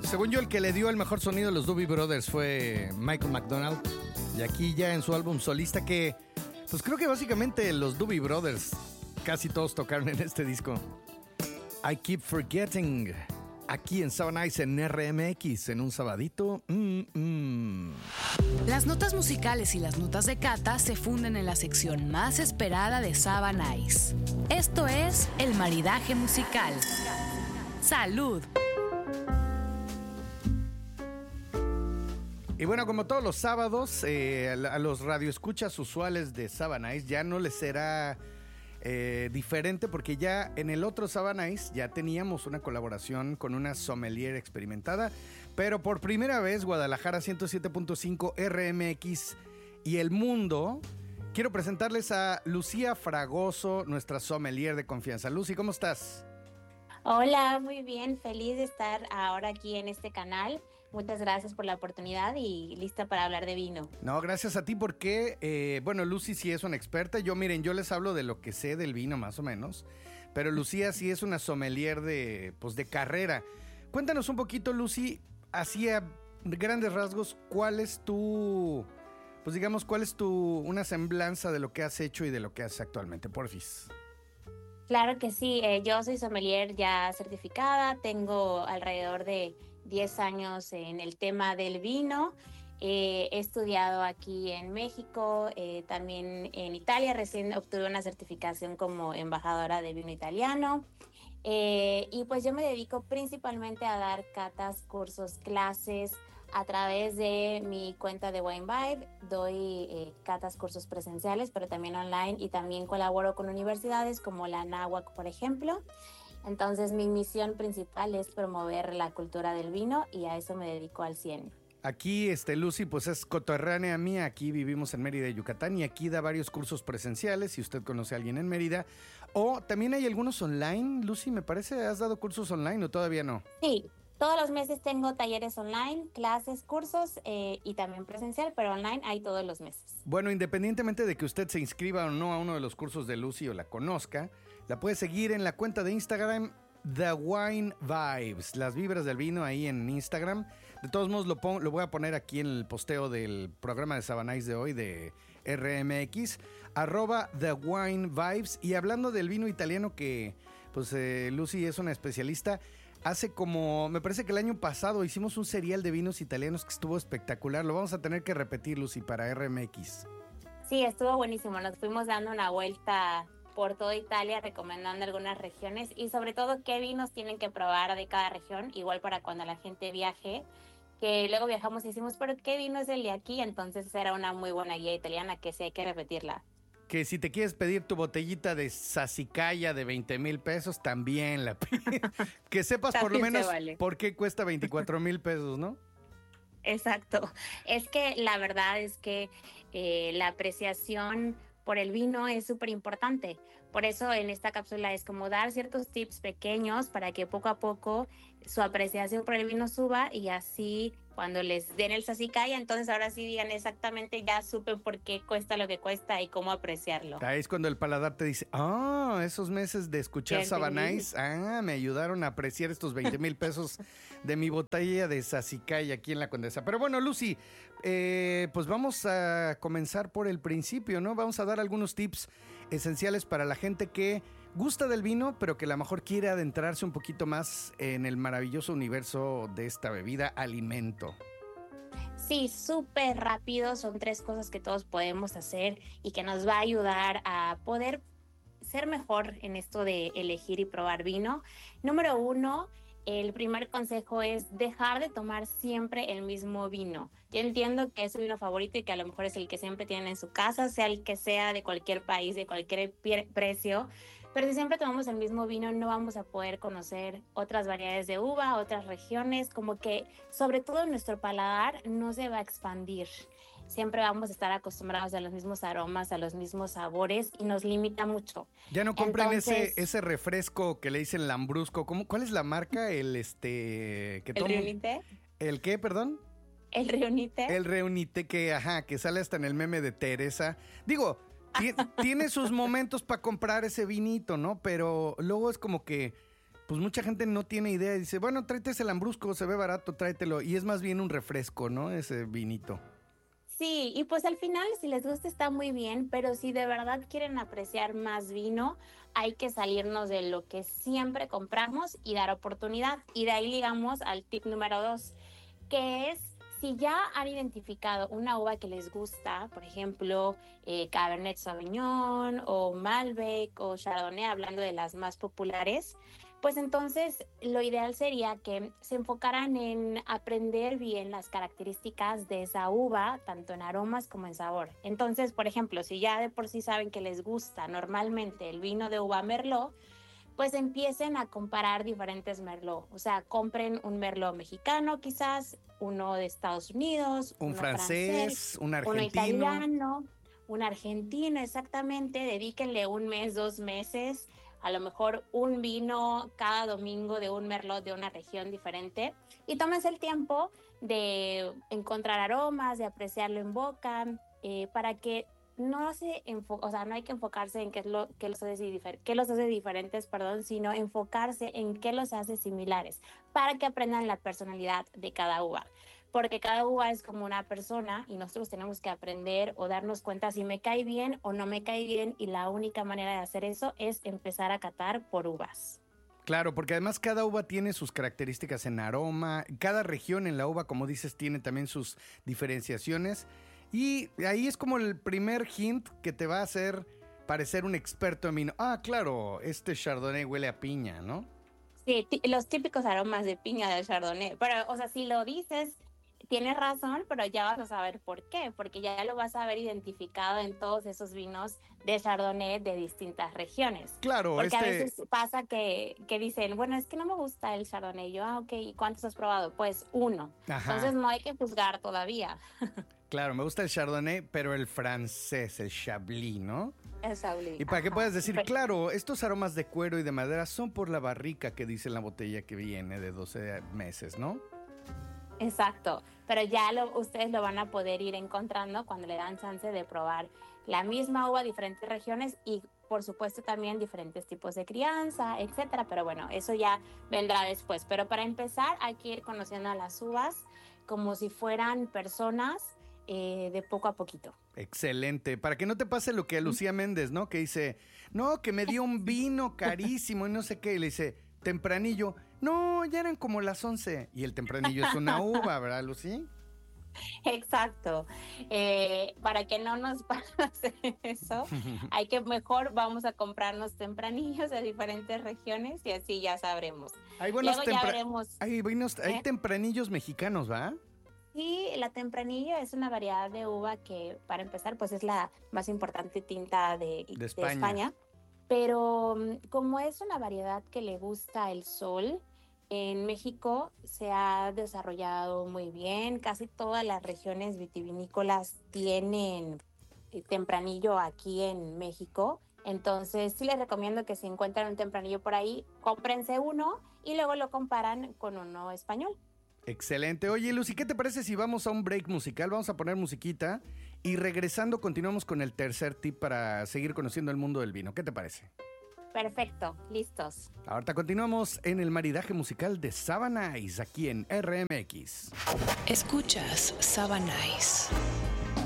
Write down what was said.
Según yo, el que le dio el mejor sonido a los Doobie Brothers fue Michael McDonald. Y aquí ya en su álbum solista que, pues creo que básicamente los Doobie Brothers casi todos tocaron en este disco. I Keep Forgetting. Aquí en Saba Nice en RMX, en un sabadito. Las notas musicales y las notas de Cata se funden en la sección más esperada de Saba Nice. Esto es el maridaje musical. ¡Salud! Y bueno, como todos los sábados, a los radioescuchas usuales de Saba Nice ya no les será diferente, porque ya en el otro Saba Nice ya teníamos una colaboración con una sommelier experimentada, pero por primera vez Guadalajara 107.5 RMX y El Mundo. Quiero presentarles a Lucía Fragoso, nuestra sommelier de confianza. Lucy, ¿cómo estás? Hola, muy bien, feliz de estar ahora aquí en este canal. Muchas gracias por la oportunidad y lista para hablar de vino. No, gracias a ti porque, bueno, Lucy sí es una experta. Yo les hablo de lo que sé del vino más o menos, pero Lucía sí es una sommelier de carrera. Cuéntanos un poquito, Lucy, así a grandes rasgos, ¿cuál es una semblanza de lo que has hecho y de lo que haces actualmente, porfis? Claro que sí, yo soy sommelier ya certificada, tengo alrededor de 10 años en el tema del vino. He estudiado aquí en México, también en Italia. Recién obtuve una certificación como embajadora de vino italiano. Y pues yo me dedico principalmente a dar catas, cursos, clases a través de mi cuenta de Wine Vibe. Doy catas, cursos presenciales, pero también online, y también colaboro con universidades como la Anáhuac, por ejemplo. Entonces mi misión principal es promover la cultura del vino y a eso me dedico al 100. Aquí, Lucy, pues es coterránea mía. Aquí vivimos en Mérida, Yucatán, y aquí da varios cursos presenciales, si usted conoce a alguien en Mérida. O también hay algunos online, Lucy, me parece. ¿Has dado cursos online o todavía no? Sí, todos los meses tengo talleres online, clases, cursos y también presencial, pero online hay todos los meses. Bueno, independientemente de que usted se inscriba o no a uno de los cursos de Lucy o la conozca, la puede seguir en la cuenta de Instagram The Wine Vibes, las vibras del vino ahí en Instagram. De todos modos lo voy a poner aquí en el posteo del programa de Saba Nice de hoy de RMX, @The Wine Vibes. Y hablando del vino italiano, que pues Lucy es una especialista. Hace como, me parece que el año pasado hicimos un serial de vinos italianos que estuvo espectacular. Lo vamos a tener que repetir, Lucy, para RMX. Sí, estuvo buenísimo. Nos fuimos dando una vuelta por toda Italia, recomendando algunas regiones y sobre todo qué vinos tienen que probar de cada región, igual para cuando la gente viaje, que luego viajamos y decimos, pero ¿qué vino es el de aquí? Entonces era una muy buena guía italiana que sí hay que repetirla. Que si te quieres pedir tu botellita de Sassicaia de 20,000 pesos, también la pides. Que sepas por lo menos por qué cuesta 24,000 pesos, ¿no? Exacto. Es que la verdad es que la apreciación por el vino es súper importante. Por eso en esta cápsula es como dar ciertos tips pequeños para que poco a poco su apreciación por el vino suba, y así cuando les den el Sassicaia, entonces ahora sí digan exactamente, ya supe por qué cuesta lo que cuesta y cómo apreciarlo. Ahí es cuando el paladar te dice, esos meses de escuchar Saba Nice, me ayudaron a apreciar estos 20,000 pesos de mi botella de Sassicaia aquí en la Condesa. Pero bueno, Lucy, pues vamos a comenzar por el principio, ¿no? Vamos a dar algunos tips esenciales para la gente que gusta del vino, pero que a lo mejor quiere adentrarse un poquito más en el maravilloso universo de esta bebida alimento. Sí, súper rápido. Son 3 cosas que todos podemos hacer y que nos va a ayudar a poder ser mejor en esto de elegir y probar vino. Número 1, el primer consejo es dejar de tomar siempre el mismo vino. Yo entiendo que es su vino favorito y que a lo mejor es el que siempre tienen en su casa, sea el que sea, de cualquier país, de cualquier precio, pero si siempre tomamos el mismo vino no vamos a poder conocer otras variedades de uva, otras regiones, como que sobre todo nuestro paladar no se va a expandir. Siempre vamos a estar acostumbrados a los mismos aromas, a los mismos sabores, y nos limita mucho. Ya no compren ese refresco que le dicen Lambrusco. ¿Cuál es la marca? ¿El Riunite? ¿El qué, perdón? El Riunite. El Riunite que sale hasta en el meme de Teresa. Digo, tiene sus momentos para comprar ese vinito, ¿no? Pero luego es como que pues mucha gente no tiene idea y dice, bueno, tráete ese lambrusco, se ve barato, tráetelo. Y es más bien un refresco, ¿no? Ese vinito. Sí, y pues al final si les gusta está muy bien, pero si de verdad quieren apreciar más vino, hay que salirnos de lo que siempre compramos y dar oportunidad. Y de ahí ligamos al tip número 2, que es si ya han identificado una uva que les gusta, por ejemplo, Cabernet Sauvignon o Malbec o Chardonnay, hablando de las más populares, pues entonces lo ideal sería que se enfocaran en aprender bien las características de esa uva, tanto en aromas como en sabor. Entonces, por ejemplo, si ya de por sí saben que les gusta normalmente el vino de uva Merlot, pues empiecen a comparar diferentes Merlot. O sea, compren un Merlot mexicano quizás, uno de Estados Unidos, un uno francés, un argentino. uno italiano, un argentino, exactamente. Dedíquenle un mes, 2 meses, a lo mejor un vino cada domingo de un Merlot de una región diferente y tómense el tiempo de encontrar aromas, de apreciarlo en boca, para que no no hay que enfocarse en qué los hace diferentes, sino enfocarse en qué los hace similares, para que aprendan la personalidad de cada uva. Porque cada uva es como una persona y nosotros tenemos que aprender o darnos cuenta si me cae bien o no me cae bien, y la única manera de hacer eso es empezar a catar por uvas. Claro, porque además cada uva tiene sus características en aroma, cada región en la uva, como dices, tiene también sus diferenciaciones, y ahí es como el primer hint que te va a hacer parecer un experto en vino. Ah, claro, este Chardonnay huele a piña, ¿no? Sí, los típicos aromas de piña del Chardonnay, pero, o sea, si lo dices, tienes razón, pero ya vas a saber por qué, porque ya lo vas a haber identificado en todos esos vinos de Chardonnay de distintas regiones. Claro, porque a veces pasa que dicen, bueno, es que no me gusta el Chardonnay. Yo, ok, ¿y cuántos has probado? Pues 1. Ajá. Entonces no hay que juzgar todavía. Claro, me gusta el Chardonnay, pero el francés, el Chablis, ¿no? El Chablis. Y para que puedas decir, claro, estos aromas de cuero y de madera son por la barrica que dice en la botella que viene de 12 meses, ¿no? Exacto, pero ya ustedes lo van a poder ir encontrando cuando le dan chance de probar la misma uva, diferentes regiones y por supuesto también diferentes tipos de crianza, etcétera. Pero bueno, eso ya vendrá después. Pero para empezar hay que ir conociendo a las uvas como si fueran personas, de poco a poquito. Excelente. Para que no te pase lo que a Lucía Méndez, ¿no? Que dice, no, que me dio un vino carísimo y no sé qué. Y le dice, tempranillo. No, ya eran como las 11. Y el tempranillo es una uva, ¿verdad, Lucy? Exacto. Para que no nos pase eso, hay que mejor vamos a comprarnos tempranillos de diferentes regiones y así ya sabremos. Hay buenos Luego ya veremos. Hay tempranillos mexicanos, ¿va? Sí, la tempranillo es una variedad de uva que, para empezar, pues es la más importante tinta de España. Pero como es una variedad que le gusta el sol, en México se ha desarrollado muy bien. Casi todas las regiones vitivinícolas tienen tempranillo aquí en México. Entonces sí les recomiendo que si encuentran un tempranillo por ahí, cómprense uno y luego lo comparan con uno español. Excelente. Oye, Lucy, ¿qué te parece si vamos a un break musical? Vamos a poner musiquita y regresando continuamos con el tercer tip para seguir conociendo el mundo del vino. ¿Qué te parece? Perfecto, listos. Ahorita continuamos en el maridaje musical de Saba Nice aquí en RMX. Escuchas Saba Nice.